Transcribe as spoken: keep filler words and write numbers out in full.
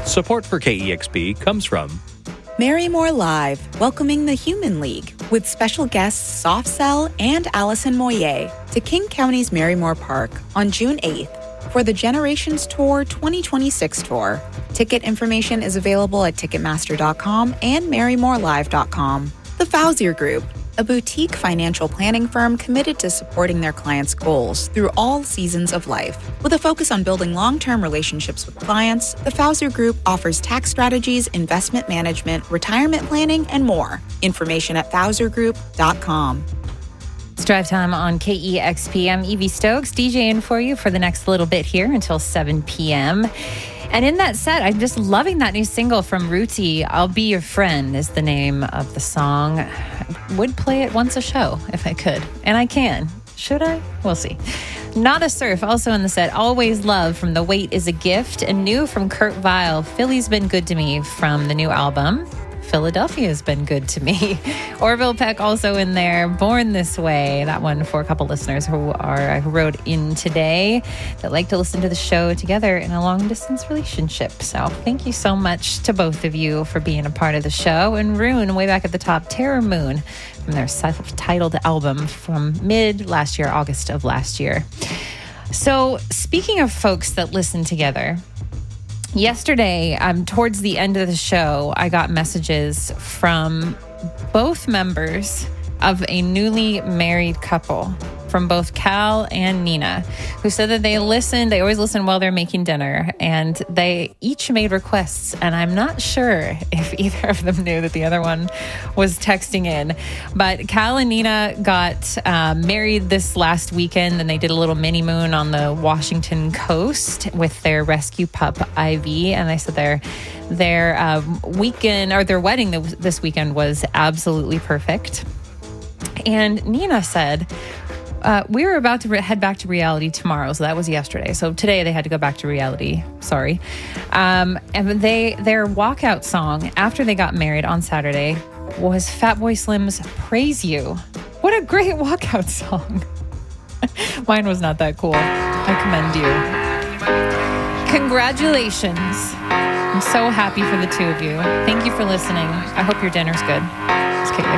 Support for K E X P comes from Marymore Live, welcoming the Human League with special guests Soft Cell and Allison Moyer to King County's Marymore Park on June eighth for the Generations Tour twenty twenty-six tour. Ticket information is available at Ticketmaster dot com and Marymore Live dot com. The Fauzier Group, a boutique financial planning firm committed to supporting their clients' goals through all seasons of life. With a focus on building long-term relationships with clients, the Fauzier Group offers tax strategies, investment management, retirement planning, and more. Information at Fauzier Group dot com. It's Drive Time on K E X P. I'm Evie Stokes, DJing for you for the next little bit here until seven p.m. And in that set, I'm just loving that new single from Rootsy. I'll Be Your Friend is the name of the song. I would play it once a show if I could. And I can. Should I? We'll see. Not a Surf, also in the set. Always Love from The Wait is a Gift. And new from Kurt Vile, Philly's Been Good to Me from the new album. Philadelphia's Been Good to Me. Orville Peck also in there. Born This Way. That one for a couple listeners who are who wrote in today that like to listen to the show together in a long distance relationship. So thank you so much to both of you for being a part of the show. And Rune, way back at the top, Terror Moon from their self-titled album from mid last year, August of last year. So speaking of folks that listen together, yesterday, um, towards the end of the show, I got messages from both members of a newly married couple, from both Cal and Nina, who said that they listened. They always listen while they're making dinner, and they each made requests. And I'm not sure if either of them knew that the other one was texting in. But Cal and Nina got uh, married this last weekend, and they did a little mini moon on the Washington coast with their rescue pup Ivy. And they said their their uh, weekend or their wedding this weekend was absolutely perfect. And Nina said, Uh, we were about to re- head back to reality tomorrow, so that was yesterday. So today they had to go back to reality. Sorry. Um, and they their walkout song after they got married on Saturday was Fatboy Slim's Praise You. What a great walkout song. Mine was not that cool. I commend you. Congratulations. I'm so happy for the two of you. Thank you for listening. I hope your dinner's good.